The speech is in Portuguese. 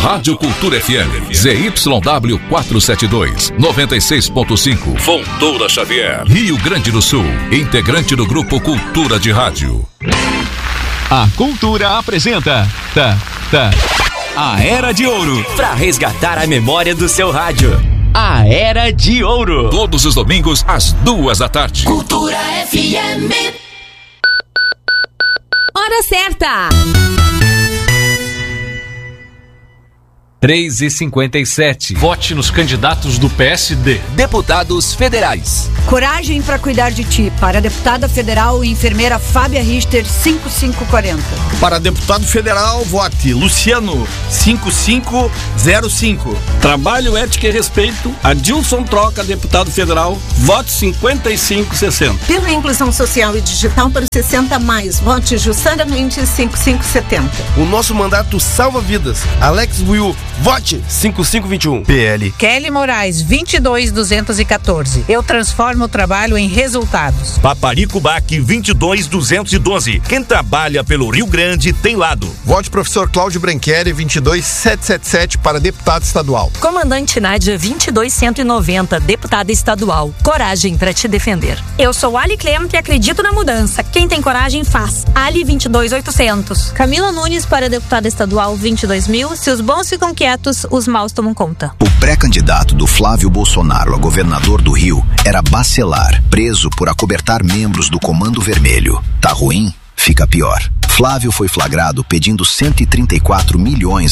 Rádio Cultura FM, ZYW 472, 96.5, Fontoura Xavier, Rio Grande do Sul, integrante do Grupo Cultura de Rádio. A Cultura apresenta a Era de Ouro, para resgatar a memória do seu rádio. A Era de Ouro. Todos os domingos, às 2 da tarde. Cultura FM. Hora certa. 3h57. Vote nos candidatos do PSD. Deputados federais. Coragem para cuidar de ti. Para a deputada federal e enfermeira Fábia Richter, 5540. Para deputado federal, vote Luciano, 5505. Trabalho, ética e respeito. Adilson Troca, deputado federal, vote 5560. Pela inclusão social e digital para 60+, vote Jussara Mendes, 5570. O nosso mandato salva vidas. Alex Buiu, vote 5521. PL Kelly Moraes, 22214. Eu transformo o trabalho em resultados. Paparico Bac, 22212. Quem trabalha pelo Rio Grande tem lado. Vote professor Cláudio Branchieri, 22777 para deputado estadual. Comandante Nádia, 22190, deputada estadual. Coragem para te defender. Eu sou Ali Clemente e acredito na mudança. Quem tem coragem faz. Ali 22800. Camila Nunes para deputada estadual, 22.000. Se os bons ficam quietos, os maus tomam conta. O pré-candidato do Flávio Bolsonaro a governador do Rio era Bacelar, preso por acobertar membros do Comando Vermelho. Tá ruim? Fica pior. Flávio foi flagrado pedindo 134 milhões